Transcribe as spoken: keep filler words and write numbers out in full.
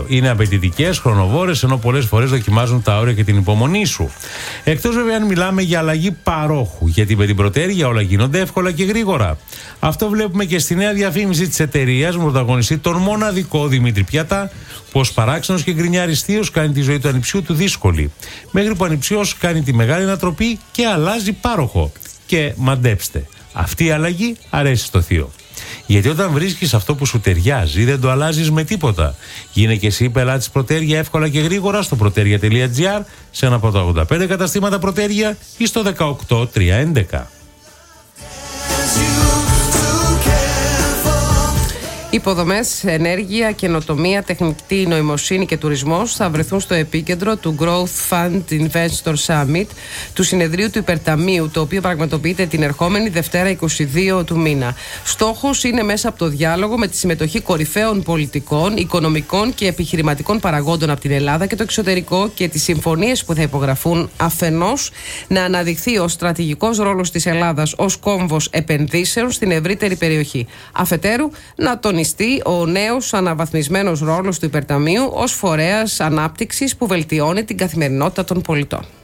Είναι απαιτητικές, χρονοβόρες, ενώ πολλές φορές δοκιμάζουν τα όρια και την υπομονή σου. Εκτός βέβαια αν μιλάμε για αλλαγή παρόχου, γιατί με την πρωτέργεια όλα γίνονται εύκολα και γρήγορα. Αυτό βλέπουμε και στη νέα διαφήμιση της εταιρείας με πρωταγωνιστή τον μοναδικό Δημήτρη Πιατά, πως παράξενος και γκρινιάρης θείος κάνει τη ζωή του ανιψιού του δύσκολη. Μέχρι που ο ανιψιός κάνει τη μεγάλη ανατροπή και αλλάζει πάροχο. Και μαντέψτε, αυτή η αλλαγή αρέσει στο θείο. Γιατί όταν βρίσκεις αυτό που σου ταιριάζει, δεν το αλλάζεις με τίποτα. Γίνε και εσύ πελάτης Πρωτέργεια εύκολα και γρήγορα στο πρωτέργεια τελεία τζι άρ, σε ένα από τα ογδόντα πέντε καταστήματα Πρωτέργεια ή στο δεκαοκτώ τριακόσια έντεκα. Υποδομές, ενέργεια, καινοτομία, τεχνητή νοημοσύνη και τουρισμός θα βρεθούν στο επίκεντρο του Growth Fund Investor Summit, του συνεδρίου του Υπερταμείου, το οποίο πραγματοποιείται την ερχόμενη Δευτέρα είκοσι δύο του μήνα. Στόχος είναι μέσα από το διάλογο με τη συμμετοχή κορυφαίων πολιτικών, οικονομικών και επιχειρηματικών παραγόντων από την Ελλάδα και το εξωτερικό και τις συμφωνίες που θα υπογραφούν, αφενός να αναδειχθεί ο στρατηγικός ρόλος της Ελλάδας ως κόμβος επενδύσεων στην ευρύτερη περιοχή. Αφετέρου, να τονιστεί ο νέος αναβαθμισμένος ρόλος του Υπερταμείου ως φορέας ανάπτυξης που βελτιώνει την καθημερινότητα των πολιτών.